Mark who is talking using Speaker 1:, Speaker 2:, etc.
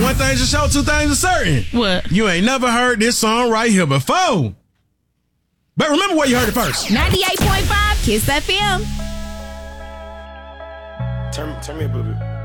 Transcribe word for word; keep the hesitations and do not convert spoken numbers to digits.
Speaker 1: one thing's for sure, two things are certain.
Speaker 2: What?
Speaker 1: You ain't never heard this song right here before. But remember where you heard it first.
Speaker 3: ninety-eight point five Kiss F M.
Speaker 4: Turn, turn me up a little bit.